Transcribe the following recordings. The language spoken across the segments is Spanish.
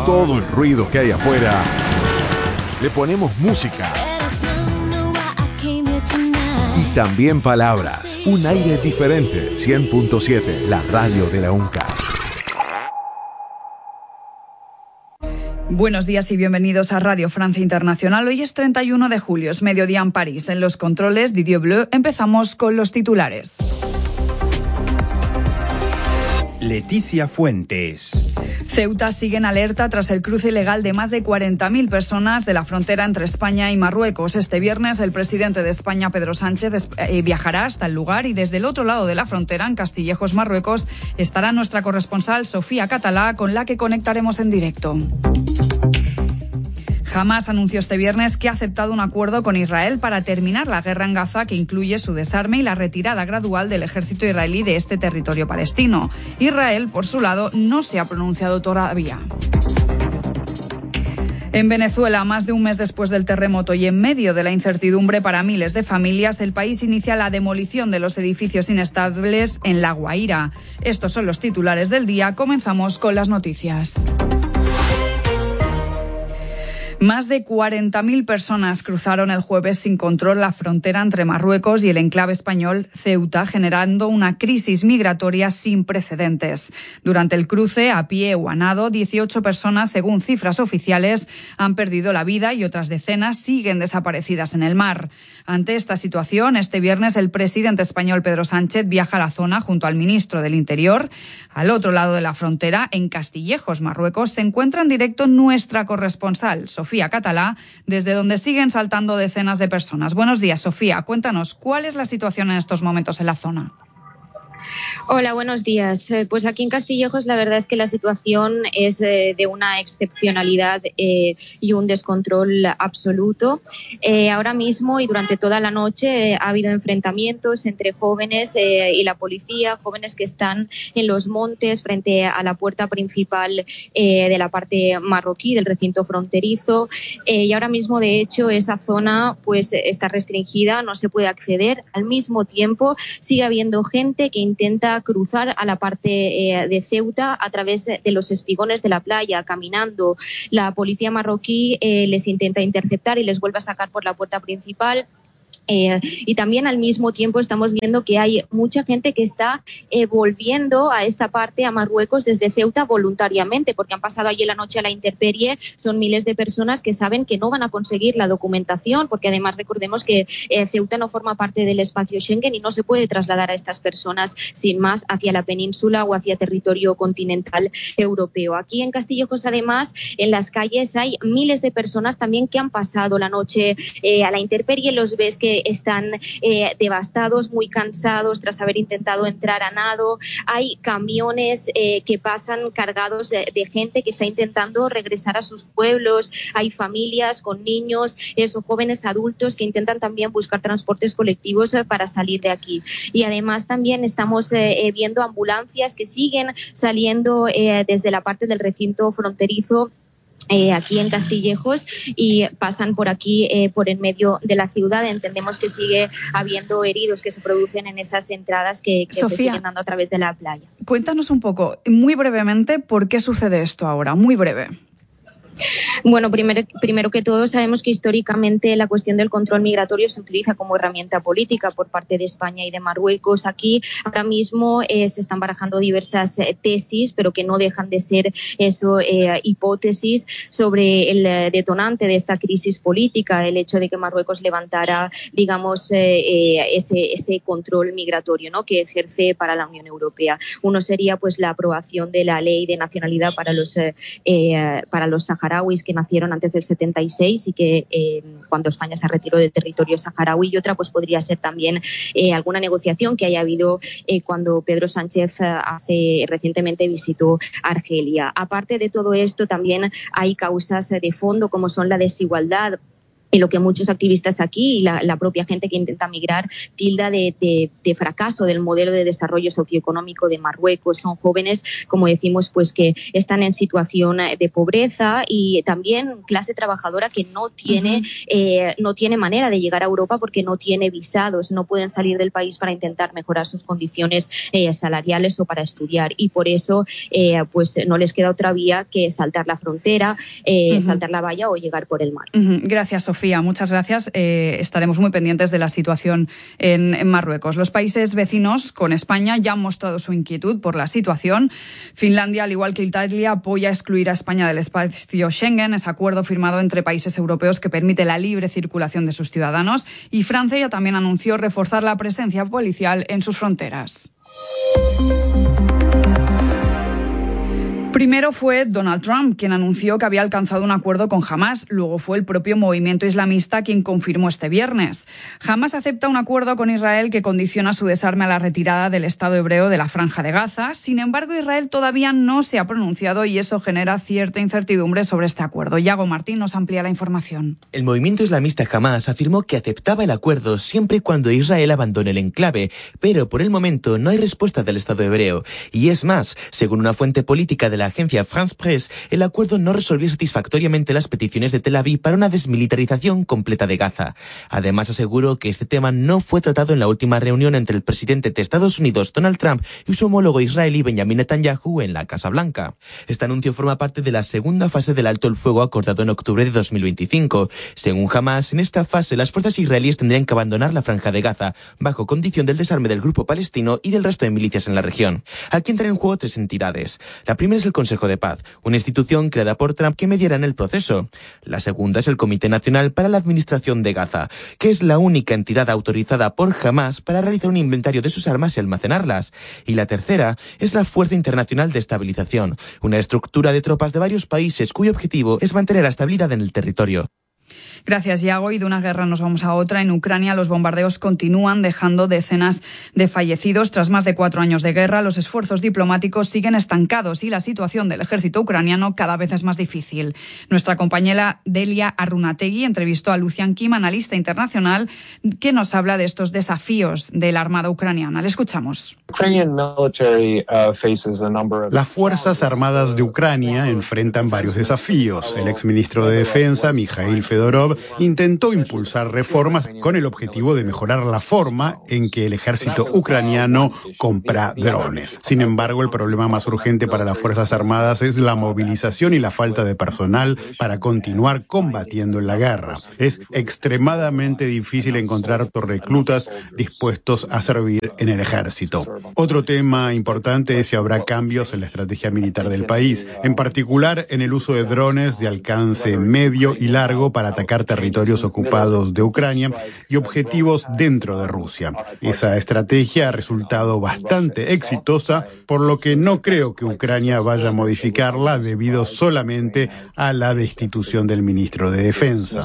todo el ruido que hay afuera, le ponemos música y también palabras. Un aire diferente. 100.7, la radio de la UNCA. Buenos días y bienvenidos a Radio Francia Internacional. Hoy es 31 de julio, es mediodía en París. En los controles, Didier Bleu. Empezamos con los titulares. Leticia Fuentes. Ceuta sigue en alerta tras el cruce ilegal de más de 40.000 personas de la frontera entre España y Marruecos. Este viernes el presidente de España, Pedro Sánchez, viajará hasta el lugar y desde el otro lado de la frontera, en Castillejos, Marruecos, estará nuestra corresponsal Sofía Catalá, con la que conectaremos en directo. Hamás anunció este viernes que ha aceptado un acuerdo con Israel para terminar la guerra en Gaza, que incluye su desarme y la retirada gradual del ejército israelí de este territorio palestino. Israel, por su lado, no se ha pronunciado todavía. En Venezuela, más de un mes después del terremoto y en medio de la incertidumbre para miles de familias, el país inicia la demolición de los edificios inestables en La Guaira. Estos son los titulares del día. Comenzamos con las noticias. Más de 40.000 personas cruzaron el jueves sin control la frontera entre Marruecos y el enclave español Ceuta, generando una crisis migratoria sin precedentes. Durante el cruce, a pie o a nado, 18 personas, según cifras oficiales, han perdido la vida y otras decenas siguen desaparecidas en el mar. Ante esta situación, este viernes el presidente español Pedro Sánchez viaja a la zona junto al ministro del Interior. Al otro lado de la frontera, en Castillejos, Marruecos, se encuentra en directo nuestra corresponsal, Sofía Catalá, desde donde siguen saltando decenas de personas. Buenos días, Sofía. Cuéntanos, ¿cuál es la situación en estos momentos en la zona? Hola, buenos días. Pues aquí en Castillejos la verdad es que la situación es de una excepcionalidad y un descontrol absoluto. Ahora mismo y durante toda la noche ha habido enfrentamientos entre jóvenes y la policía, jóvenes que están en los montes frente a la puerta principal de la parte marroquí del recinto fronterizo. Y ahora mismo, de hecho, esa zona pues está restringida, no se puede acceder. Al mismo tiempo sigue habiendo gente que intenta cruzar a la parte de Ceuta a través de los espigones de la playa, caminando. La policía marroquí les intenta interceptar y les vuelve a sacar por la puerta principal. Y también al mismo tiempo estamos viendo que hay mucha gente que está volviendo a esta parte, a Marruecos, desde Ceuta voluntariamente, porque han pasado allí la noche a la intemperie. Son miles de personas que saben que no van a conseguir la documentación, porque además recordemos que Ceuta no forma parte del espacio Schengen y no se puede trasladar a estas personas sin más hacia la península o hacia territorio continental europeo. Aquí en Castillejos, además, en las calles hay miles de personas también que han pasado la noche a la intemperie. Los ves que están devastados, muy cansados tras haber intentado entrar a nado. Hay camiones que pasan cargados de gente que está intentando regresar a sus pueblos. Hay familias con niños, jóvenes adultos que intentan también buscar transportes colectivos para salir de aquí. Y además también estamos viendo ambulancias que siguen saliendo desde la parte del recinto fronterizo aquí en Castillejos y pasan por aquí, por en medio de la ciudad. Entendemos que sigue habiendo heridos que se producen en esas entradas que Sofía, se siguen dando a través de la playa. Cuéntanos un poco, muy brevemente, ¿por qué sucede esto ahora? Muy breve. Bueno, primero que todo sabemos que históricamente la cuestión del control migratorio se utiliza como herramienta política por parte de España y de Marruecos. Aquí ahora mismo se están barajando diversas tesis, pero que no dejan de ser hipótesis sobre el detonante de esta crisis política, el hecho de que Marruecos levantara, digamos, ese control migratorio, ¿no?, que ejerce para la Unión Europea. Uno sería pues la aprobación de la ley de nacionalidad para los saharauis que nacieron antes del 76 y que cuando España se retiró del territorio saharaui, y otra pues podría ser también alguna negociación que haya habido cuando Pedro Sánchez recientemente visitó Argelia. Aparte de todo esto, también hay causas de fondo como son la desigualdad en lo que muchos activistas aquí y la propia gente que intenta migrar tilda de fracaso del modelo de desarrollo socioeconómico de Marruecos. Son jóvenes, como decimos, pues que están en situación de pobreza y también clase trabajadora que no tiene manera de llegar a Europa porque no tiene visados, no pueden salir del país para intentar mejorar sus condiciones salariales o para estudiar, y por eso pues no les queda otra vía que saltar la frontera, saltar la valla o llegar por el mar. Gracias, Sofía. Muchas gracias. Estaremos muy pendientes de la situación en Marruecos. Los países vecinos con España ya han mostrado su inquietud por la situación. Finlandia, al igual que Italia, apoya excluir a España del espacio Schengen, ese acuerdo firmado entre países europeos que permite la libre circulación de sus ciudadanos. Y Francia ya también anunció reforzar la presencia policial en sus fronteras. Primero fue Donald Trump quien anunció que había alcanzado un acuerdo con Hamás. Luego fue el propio movimiento islamista quien confirmó este viernes. Hamás acepta un acuerdo con Israel que condiciona su desarme a la retirada del Estado hebreo de la Franja de Gaza. Sin embargo, Israel todavía no se ha pronunciado y eso genera cierta incertidumbre sobre este acuerdo. Yago Martín nos amplía la información. El movimiento islamista Hamás afirmó que aceptaba el acuerdo siempre y cuando Israel abandone el enclave, pero por el momento no hay respuesta del Estado hebreo. Y es más, según una fuente política de la agencia France Press, el acuerdo no resolvió satisfactoriamente las peticiones de Tel Aviv para una desmilitarización completa de Gaza. Además, aseguró que este tema no fue tratado en la última reunión entre el presidente de Estados Unidos, Donald Trump, y su homólogo israelí, Benjamin Netanyahu, en la Casa Blanca. Este anuncio forma parte de la segunda fase del alto el fuego acordado en octubre de 2025. Según Hamás, en esta fase las fuerzas israelíes tendrían que abandonar la Franja de Gaza, bajo condición del desarme del grupo palestino y del resto de milicias en la región. Aquí entran en juego tres entidades. La primera es el Consejo de Paz, una institución creada por Trump que mediará en el proceso. La segunda es el Comité Nacional para la Administración de Gaza, que es la única entidad autorizada por Hamás para realizar un inventario de sus armas y almacenarlas. Y la tercera es la Fuerza Internacional de Estabilización, una estructura de tropas de varios países cuyo objetivo es mantener la estabilidad en el territorio. Gracias, Yago. Y de una guerra nos vamos a otra. En Ucrania los bombardeos continúan dejando decenas de fallecidos. Tras más de 4 años de guerra, los esfuerzos diplomáticos siguen estancados y la situación del ejército ucraniano cada vez es más difícil. Nuestra compañera Delia Arrunategui entrevistó a Lucian Kim, analista internacional, que nos habla de estos desafíos de la Armada ucraniana. Le escuchamos. Las Fuerzas Armadas de Ucrania enfrentan varios desafíos. El exministro de Defensa, Mikhail Fedorov, intentó impulsar reformas con el objetivo de mejorar la forma en que el ejército ucraniano compra drones. Sin embargo, el problema más urgente para las Fuerzas Armadas es la movilización y la falta de personal para continuar combatiendo en la guerra. Es extremadamente difícil encontrar reclutas dispuestos a servir en el ejército. Otro tema importante es si habrá cambios en la estrategia militar del país, en particular en el uso de drones de alcance medio y largo para atacar territorios ocupados de Ucrania y objetivos dentro de Rusia. Esa estrategia ha resultado bastante exitosa, por lo que no creo que Ucrania vaya a modificarla debido solamente a la destitución del ministro de Defensa.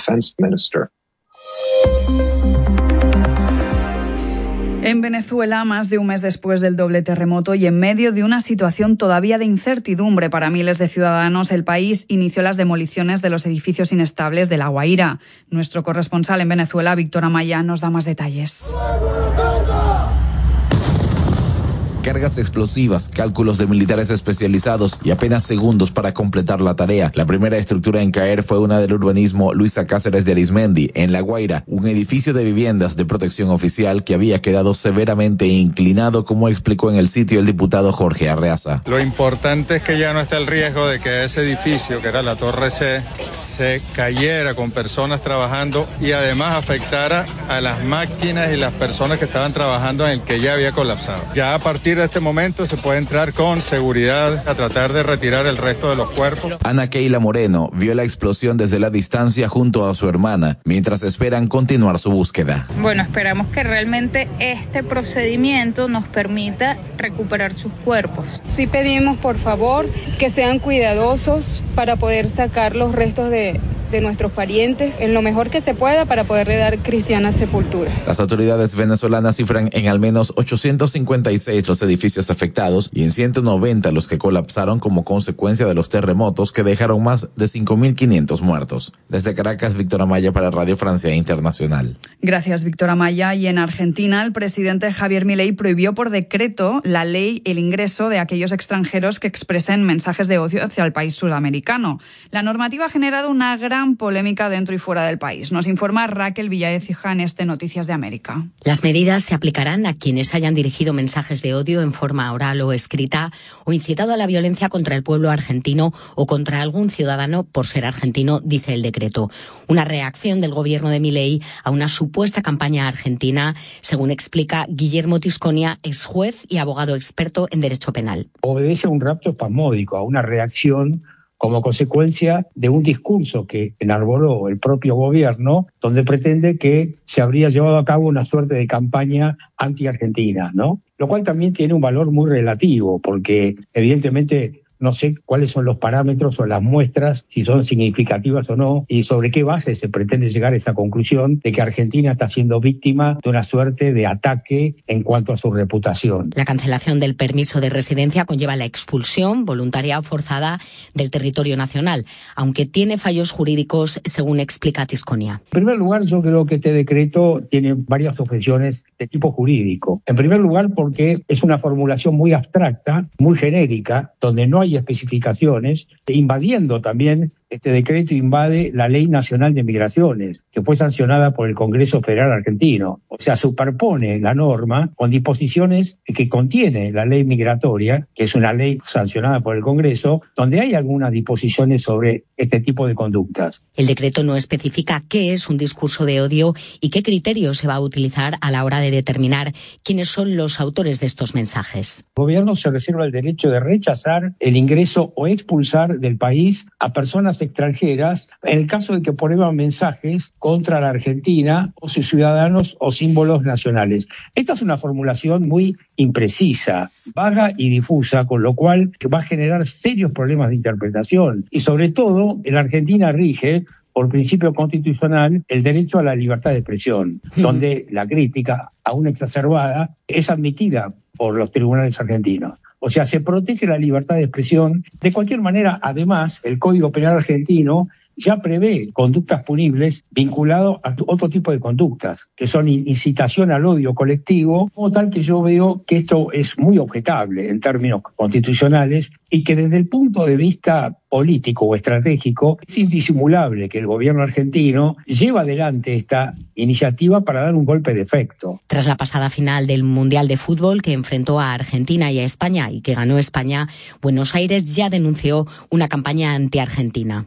En Venezuela, más de un mes después del doble terremoto y en medio de una situación todavía de incertidumbre para miles de ciudadanos, el país inició las demoliciones de los edificios inestables de La Guaira. Nuestro corresponsal en Venezuela, Víctor Amaya, nos da más detalles. Cargas explosivas, cálculos de militares especializados y apenas segundos para completar la tarea. La primera estructura en caer fue una del urbanismo Luisa Cáceres de Arizmendi, en La Guaira, un edificio de viviendas de protección oficial que había quedado severamente inclinado, como explicó en el sitio el diputado Jorge Arreaza. Lo importante es que ya no está el riesgo de que ese edificio, que era la Torre C, se cayera con personas trabajando y además afectara a las máquinas y las personas que estaban trabajando en el que ya había colapsado. Ya a partir de este momento se puede entrar con seguridad a tratar de retirar el resto de los cuerpos. Ana Keila Moreno vio la explosión desde la distancia junto a su hermana, mientras esperan continuar su búsqueda. Bueno, esperamos que realmente este procedimiento nos permita recuperar sus cuerpos. Sí pedimos, por favor, que sean cuidadosos para poder sacar los restos de de nuestros parientes en lo mejor que se pueda para poderle dar cristiana sepultura. Las autoridades venezolanas cifran en al menos 856 los edificios afectados y en 190 los que colapsaron como consecuencia de los terremotos que dejaron más de 5.500 muertos. Desde Caracas, Víctor Amaya para Radio Francia Internacional. Gracias, Víctor Amaya. Y en Argentina, el presidente Javier Milei prohibió por decreto la ley el ingreso de aquellos extranjeros que expresen mensajes de odio hacia el país sudamericano. La normativa ha generado una gran polémica dentro y fuera del país. Nos informa Raquel Villaécija en este Noticias de América. Las medidas se aplicarán a quienes hayan dirigido mensajes de odio en forma oral o escrita o incitado a la violencia contra el pueblo argentino o contra algún ciudadano por ser argentino, dice el decreto. Una reacción del gobierno de Milei a una supuesta campaña argentina, según explica Guillermo Tisconia, ex juez y abogado experto en derecho penal. Obedece a un rapto espasmódico, a una reacción como consecuencia de un discurso que enarboló el propio gobierno, donde pretende que se habría llevado a cabo una suerte de campaña anti-argentina, ¿no? Lo cual también tiene un valor muy relativo, porque evidentemente no sé cuáles son los parámetros o las muestras, si son significativas o no, y sobre qué base se pretende llegar a esa conclusión de que Argentina está siendo víctima de una suerte de ataque en cuanto a su reputación. La cancelación del permiso de residencia conlleva la expulsión voluntaria o forzada del territorio nacional, aunque tiene fallos jurídicos, según explica Tisconia. En primer lugar, yo creo que este decreto tiene varias objeciones de tipo jurídico. En primer lugar, porque es una formulación muy abstracta, muy genérica, donde no hay especificaciones, invadiendo también, este decreto invade la Ley Nacional de Migraciones, que fue sancionada por el Congreso Federal Argentino. O sea, superpone la norma con disposiciones que contiene la ley migratoria, que es una ley sancionada por el Congreso, donde hay algunas disposiciones sobre este tipo de conductas. El decreto no especifica qué es un discurso de odio y qué criterios se va a utilizar a la hora de determinar quiénes son los autores de estos mensajes. El gobierno se reserva el derecho de rechazar el ingreso o expulsar del país a personas extranjeras en el caso de que promuevan mensajes contra la Argentina o sus ciudadanos o símbolos nacionales. Esta es una formulación muy imprecisa, vaga y difusa, con lo cual va a generar serios problemas de interpretación. Y sobre todo, en la Argentina rige por principio constitucional el derecho a la libertad de expresión, donde la crítica, aún exacerbada, es admitida por los tribunales argentinos. O sea, se protege la libertad de expresión. De cualquier manera, además, el Código Penal argentino ya prevé conductas punibles vinculadas a otro tipo de conductas, que son incitación al odio colectivo, como tal que yo veo que esto es muy objetable en términos constitucionales y que desde el punto de vista político o estratégico es indisimulable que el gobierno argentino lleva adelante esta iniciativa para dar un golpe de efecto. Tras la pasada final del Mundial de Fútbol que enfrentó a Argentina y a España y que ganó España, Buenos Aires ya denunció una campaña anti-argentina.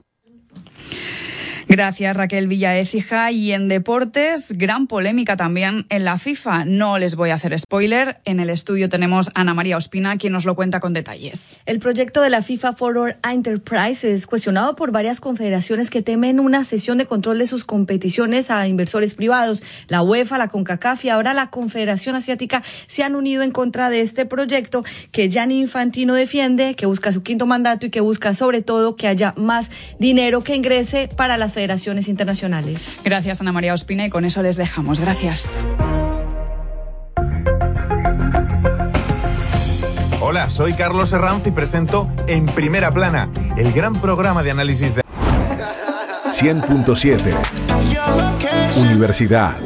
Gracias, Raquel Villaécija. Y en deportes, gran polémica también en la FIFA. No les voy a hacer spoiler. En el estudio tenemos a Ana María Ospina, quien nos lo cuenta con detalles. El proyecto de la FIFA Forward Enterprise es cuestionado por varias confederaciones que temen una cesión de control de sus competiciones a inversores privados. La UEFA, la CONCACAF y ahora la Confederación Asiática se han unido en contra de este proyecto que Gianni Infantino defiende, que busca su quinto mandato y que busca sobre todo que haya más dinero que ingrese para las federaciones internacionales. Gracias, Ana María Ospina, y con eso les dejamos. Gracias. Hola, soy Carlos Herranz y presento En Primera Plana, el gran programa de análisis de 100.7 Universidad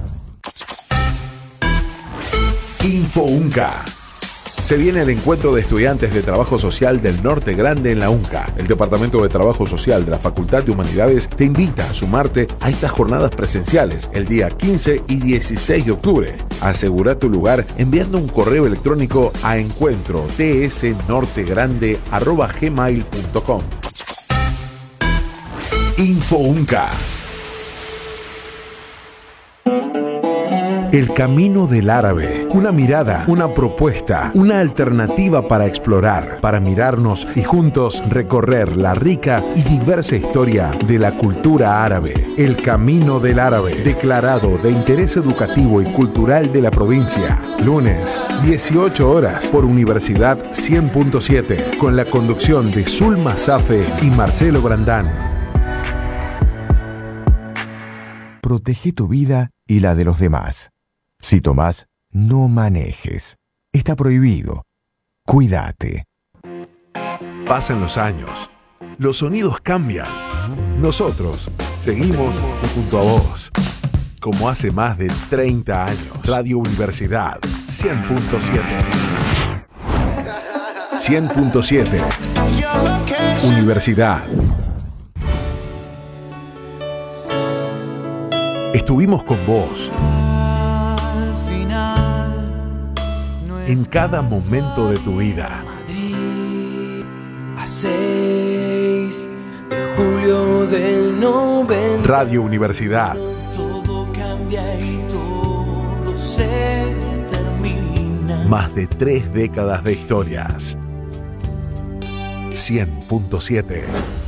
Info UNCA. Se viene el encuentro de estudiantes de Trabajo Social del Norte Grande en la UNCA. El Departamento de Trabajo Social de la Facultad de Humanidades te invita a sumarte a estas jornadas presenciales el día 15 y 16 de octubre. Asegura tu lugar enviando un correo electrónico a encuentro.tsnortegrande@gmail.com. Info UNCA. El camino del árabe, una mirada, una propuesta, una alternativa para explorar, para mirarnos y juntos recorrer la rica y diversa historia de la cultura árabe. El camino del árabe, declarado de interés educativo y cultural de la provincia. Lunes, 18 horas, por Universidad 100.7, con la conducción de Zulma Safe y Marcelo Brandán. protege tu vida y la de los demás. Si tomás, no manejes. Está prohibido. Cuídate. Pasan los años. Los sonidos cambian. Nosotros seguimos junto a vos. Como hace más de 30 años. Radio Universidad 100.7. 100.7. Universidad. Estuvimos con vos. En cada momento de tu vida. A 6 de julio del 90. Radio Universidad. Todo cambia y todo se termina. Más de 3 décadas de historias. 100.7.